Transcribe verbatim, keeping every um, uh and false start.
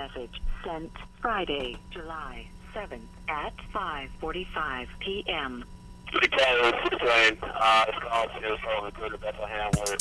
message sent Friday, July seventh at five forty-five p.m. Three Tango, six lane, uh, it's called Sales Road, good to Bethlehem, where